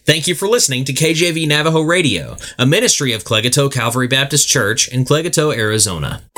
Thank you for listening to KJV Navajo Radio, a ministry of Clegato Calvary Baptist Church in Clegato, Arizona.